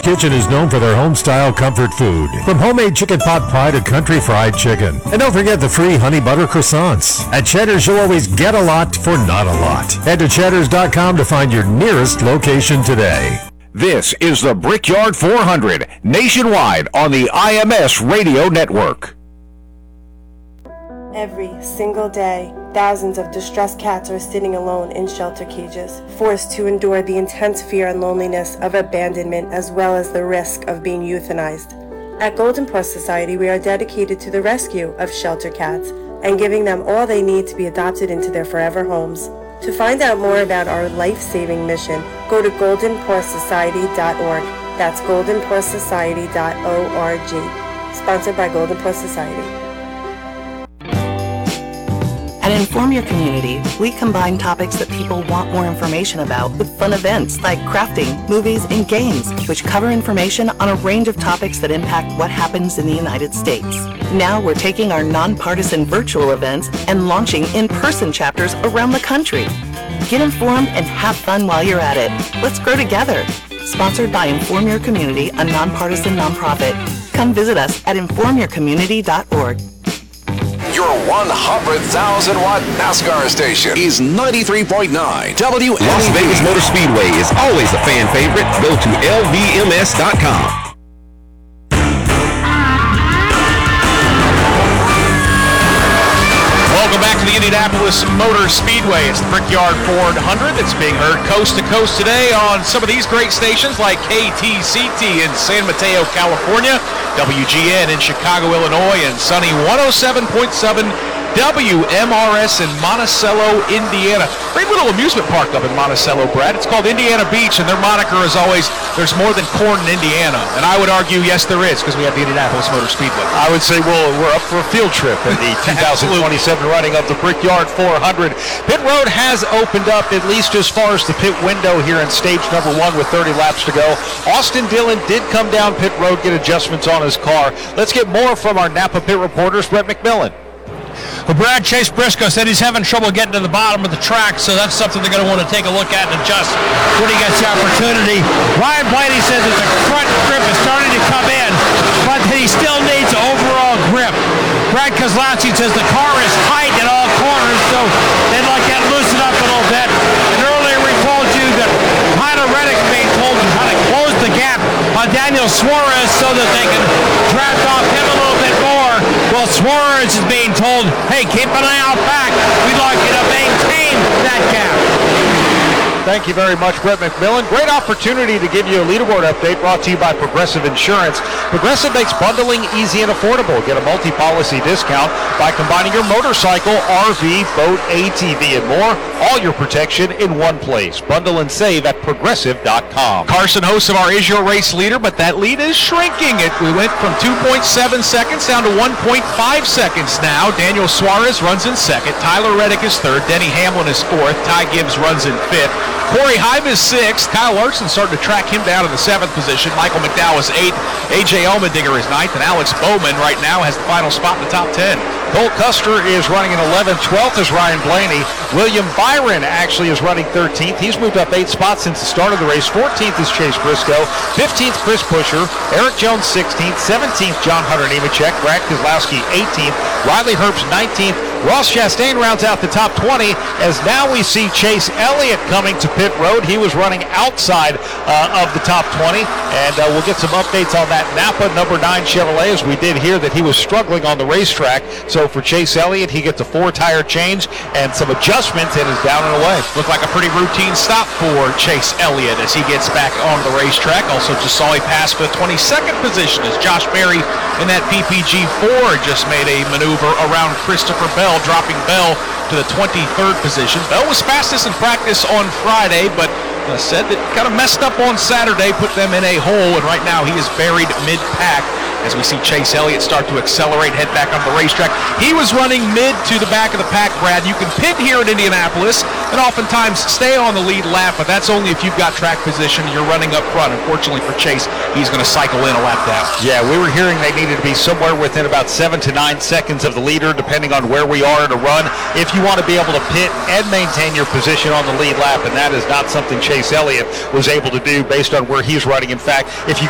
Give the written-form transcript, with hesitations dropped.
Kitchen is known for their home-style comfort food, from homemade chicken pot pie to country fried chicken. And don't forget the free honey butter croissants. At Cheddar's, you'll always get a lot for not a lot. Head to cheddars.com to find your nearest location today. This is the Brickyard 400, nationwide on the IMS Radio Network. Every single day, thousands of distressed cats are sitting alone in shelter cages, forced to endure the intense fear and loneliness of abandonment as well as the risk of being euthanized. At Golden Paw Society, we are dedicated to the rescue of shelter cats and giving them all they need to be adopted into their forever homes. To find out more about our life-saving mission, go to goldenpawsociety.org. That's goldenpawsociety.org. Sponsored by Golden Paw Society. At Inform Your Community, we combine topics that people want more information about with fun events like crafting, movies, and games, which cover information on a range of topics that impact what happens in the United States. Now we're taking our nonpartisan virtual events and launching in-person chapters around the country. Get informed and have fun while you're at it. Let's grow together. Sponsored by Inform Your Community, a nonpartisan nonprofit. Come visit us at informyourcommunity.org. Your 100,000-watt NASCAR station is 93.9 WNEV. Las Vegas Motor Speedway is always a fan favorite. Go to lvms.com. Welcome back to the Indianapolis Motor Speedway. It's the Brickyard 400 that's being heard coast to coast today on some of these great stations like KTCT in San Mateo, California, WGN in Chicago, Illinois, and sunny 107.7 WMRS in Monticello, Indiana. Great little amusement park up in Monticello, Brad. It's called Indiana Beach, and their moniker is always, there's more than corn in Indiana. And I would argue, yes, there is, because we have the Indianapolis Motor Speedway. I would say, well, we're up for a field trip in the 2027 running of the Brickyard 400. Pit Road has opened up at least as far as the pit window here in stage number 1 with 30 laps to go. Austin Dillon did come down pit road, get adjustments on his car. Let's get more from our Napa pit reporters, Brett McMillan. Well, Brad, Chase Briscoe said he's having trouble getting to the bottom of the track, so that's something they're going to want to take a look at and adjust when he gets the opportunity. Ryan Blaney says that the front grip is starting to come in, but he still needs overall grip. Brad Keselowski says the car is tight at all corners, so they'd like that loosened up a little bit. And earlier we told you that Tyler Reddick being told to kind of close the gap on Daniel Suarez so that they can draft off him a little bit more. Well, Suarez is being told, hey, keep an eye out back. We'd like you to maintain that gap. Thank you very much, Brett McMillan. Great opportunity to give you a leaderboard update brought to you by Progressive Insurance. Progressive makes bundling easy and affordable. Get a multi-policy discount by combining your motorcycle, RV, boat, ATV, and more. All your protection in one place. Bundle and save at Progressive.com. Carson Host of our Is Your Race leader, but that lead is shrinking. We went from 2.7 seconds down to 1.5 seconds now. Daniel Suarez runs in second. Tyler Reddick is third. Denny Hamlin is fourth. Ty Gibbs runs in fifth. Corey Hive is sixth. Kyle Larson starting to track him down in the seventh position. Michael McDowell is eighth. A.J. Allmendinger is ninth. And Alex Bowman right now has the final spot in the top 10. Cole Custer is running in 11th. 12th is Ryan Blaney. William Byron actually is running 13th. He's moved up 8 spots since the start of the race. 14th is Chase Briscoe. 15th, Chris Buescher. Eric Jones, 16th. 17th, John Hunter Nemechek. Brad Keselowski, 18th. Riley Herbst, 19th. Ross Chastain rounds out the top 20 as now we see Chase Elliott coming to pit road. He was running outside of the top 20, and we'll get some updates on that Napa number 9 Chevrolet, as we did hear that he was struggling on the racetrack. So for Chase Elliott, he gets a 4-tire change and some adjustments and is down and away. Looked like a pretty routine stop for Chase Elliott as he gets back on the racetrack. Also just saw he pass for the 22nd position as Josh Berry in that PPG Ford just made a maneuver around Christopher Bell, dropping Bell to the 23rd position. Bell was fastest in practice on Friday, but said that kind of messed up on Saturday, put them in a hole, and right now he is buried mid-pack as we see Chase Elliott start to accelerate, head back on the racetrack. He was running mid to the back of the pack, Brad. You can pit here in Indianapolis and oftentimes stay on the lead lap, but that's only if you've got track position and you're running up front. Unfortunately for Chase, he's going to cycle in a lap down. Yeah, we were hearing they needed to be somewhere within about 7 to 9 seconds of the leader, depending on where we are in a run, if you want to be able to pit and maintain your position on the lead lap, and that is not something Chase Elliott was able to do based on where he's running. In fact, if you